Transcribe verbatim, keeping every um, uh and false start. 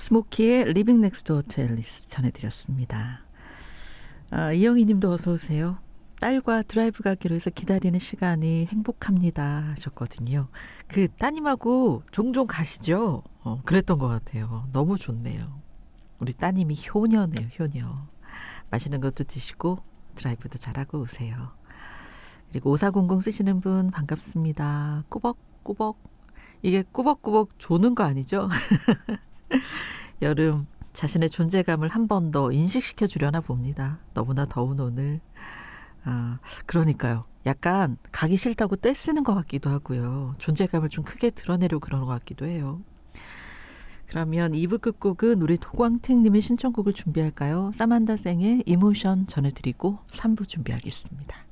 스모키의 리빙 넥스트 도어 투 앨리스 전해드렸습니다. 아, 이영희 님도 어서 오세요. 딸과 드라이브 가기로 해서 기다리는 시간이 행복합니다 하셨거든요. 그 따님하고 종종 가시죠? 어, 그랬던 것 같아요. 너무 좋네요. 우리 따님이 효녀네요. 효녀. 맛있는 것도 드시고 드라이브도 잘하고 오세요. 그리고 오사공공 쓰시는 분 반갑습니다. 꾸벅꾸벅. 이게 꾸벅꾸벅 조는 거 아니죠? 여름 자신의 존재감을 한 번 더 인식시켜 주려나 봅니다. 너무나 더운 오늘. 아, 그러니까요. 약간 가기 싫다고 떼쓰는 것 같기도 하고요. 존재감을 좀 크게 드러내려고 그러는 것 같기도 해요. 그러면 이 부 끝곡은 우리 도광택님의 신청곡을 준비할까요? 사만다 생의 이모션 전해드리고 삼 부 준비하겠습니다.